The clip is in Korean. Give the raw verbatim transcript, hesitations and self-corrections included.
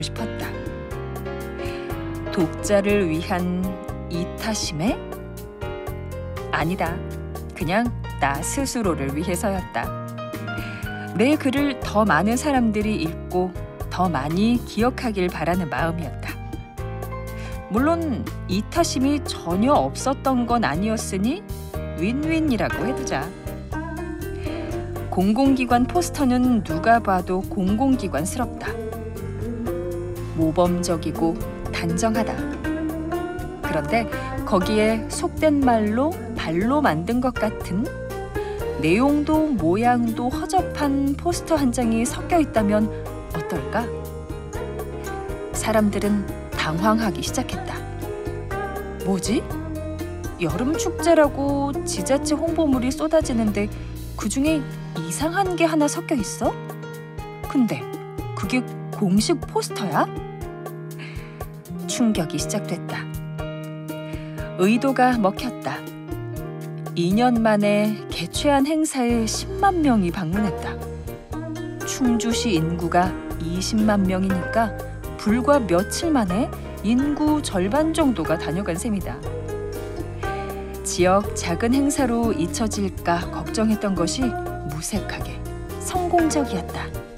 싶었다. 독자를 위한 이타심에? 아니다. 그냥 나 스스로를 위해서였다. 내 글을 더 많은 사람들이 읽고 더 많이 기억하길 바라는 마음이었다. 물론 이타심이 전혀 없었던 건 아니었으니 윈윈이라고 해두자. 공공기관 포스터는 누가 봐도 공공기관스럽다. 모범적이고 단정하다. 그런데 거기에 속된 말로 발로 만든 것 같은, 내용도 모양도 허접한 포스터 한 장이 섞여 있다면 어떨까? 사람들은 당황하기 시작했다. 뭐지? 여름 축제라고 지자체 홍보물이 쏟아지는데 그중에 이상한 게 하나 섞여 있어? 근데 그게 공식 포스터야? 충격이 시작됐다. 의도가 먹혔다. 이 년 만에 개최한 행사에 십만 명이 방문했다. 충주시 인구가 이십만 명이니까 불과 며칠 만에 인구 절반 정도가 다녀간 셈이다. 지역 작은 행사로 잊혀질까 걱정했던 것이 무색하게 성공적이었다.